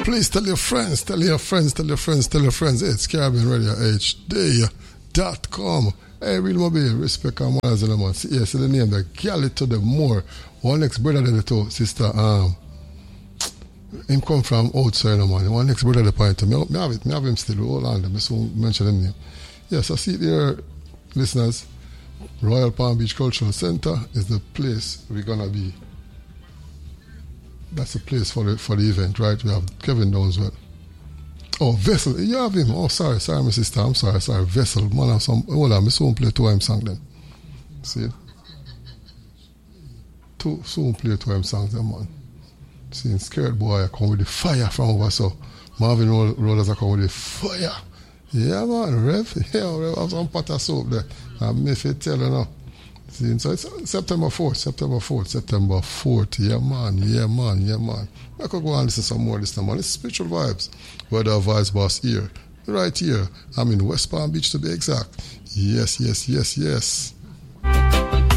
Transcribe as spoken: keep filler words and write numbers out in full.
Please tell your friends, tell your friends, tell your friends, tell your friends. It's Caribbean Radio H D dot com. Hey, real mobile, respect and manners, and man. See, yeah, see the name, the Gally to the more. One next brother, the two sister, um, him come from outside, no man. One next brother, the point to me. Me have it, me have him still. Hold on, me soon mention him name. Yes, I see there, listeners. Royal Palm Beach Cultural Center is the place we're gonna be. That's the place for the for the event, right? We have Kevin Downswell. Oh, Vessel, you have him. Oh, sorry, sorry, my sister. I'm sorry, sorry. Vessel, man, I'm some. Hold on, me soon play two of him song then. See, two soon play two of him songs then, man. See, Scared Boy, I come with the fire from over so. Marvin Rollers, I come with the fire. Yeah, man, Rev. Yeah, Rev, I have some pot of soap there. I'm if you tell you now. See, so it's September fourth, September fourth, September fourth. Yeah, man, yeah, man, yeah, man. I could go and listen to some more this time, man. It's spiritual vibes. Weather vibes boss here. Right here. I'm in West Palm Beach to be exact. Yes, yes, yes, yes.